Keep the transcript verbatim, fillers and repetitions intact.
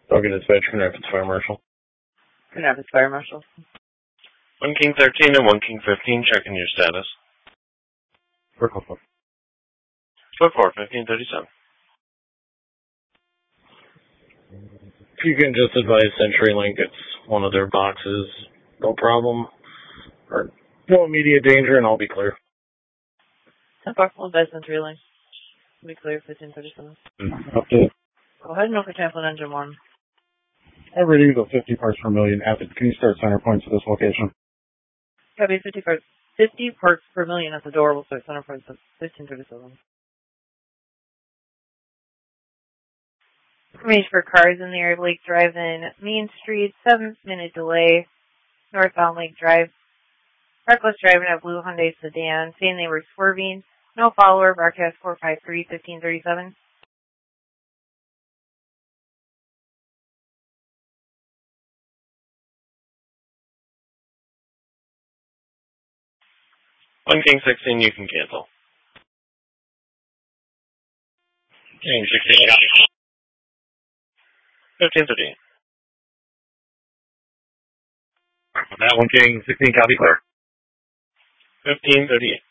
Okay, dispatch, Grand Rapids Fire Marshal. Grand Rapids Fire Marshal. one King thirteen and one King fifteen, checking your status. four four four. four four, fifteen thirty-seven. If you can just advise CenturyLink, it's one of their boxes, no problem. Or no immediate danger, and I'll be clear. ten four, we'll advise CenturyLink. Be clear, fifteen thirty-seven. Update. Go ahead and open Champlain Engine one. I'm ready to go fifty parts per million. Avid, can you start center points at this location? Copy, fifty parts, fifty parts per million at the door. We'll start center points at fifteen thirty-seven. Information for cars in the area of Lake Drive in Main Street, seven minute delay, northbound Lake Drive. Reckless driving at blue Hyundai sedan, saying they were swerving. No follower, broadcast four five three, fifteen thirty-seven. one King sixteen, you can cancel. King sixteen, fifteen thirty. That one, King sixteen, copy clear. fifteen thirty-eight.